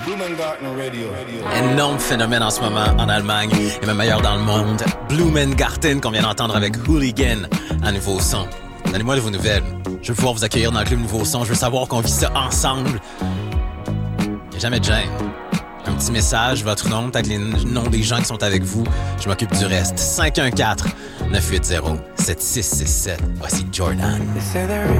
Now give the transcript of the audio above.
Énorme phénomène en ce moment en Allemagne et même ailleurs dans le monde. Blumengarten qu'on vient d'entendre avec Hooligan, un nouveau son. Donnez-moi de vos nouvelles. Je veux pouvoir vous accueillir dans le club Nouveau Son. Je veux savoir qu'on vit ça ensemble. Il n'y a jamais de gêne. Un petit message, votre nom, avec les noms des gens qui sont avec vous. Je m'occupe du reste. 514-980-7667. Voici Jordan.